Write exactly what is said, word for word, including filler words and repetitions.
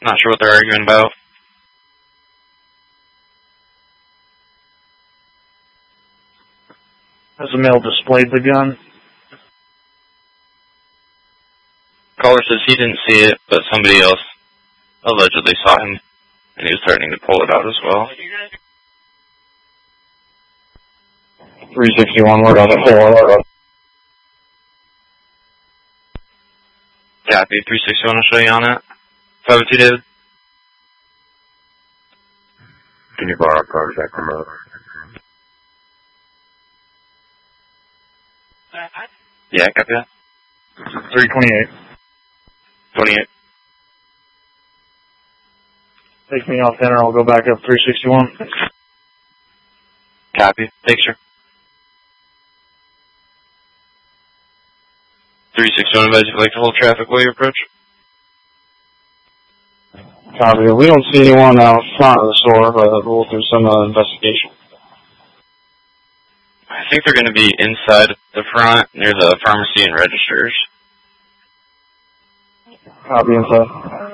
Not sure what they're arguing about. Has the male displayed the gun? Caller says he didn't see it, but somebody else allegedly saw him, and he was threatening to pull it out as well. three sixty-one, word on it. four. Copy, three sixty-one, I'll show you on it. five oh two, David. Can you borrow cars that come out? Yeah, copy that. three twenty-eight. twenty-eight. Take me off center, I'll go back up three sixty-one. Copy. Thanks, sir. three sixty-one, advise if you'd like to hold traffic while you approach. Copy. We don't see anyone out front of the store, but we'll do some uh, investigation. I think they're going to be inside the front near the pharmacy and registers. Copy, inside.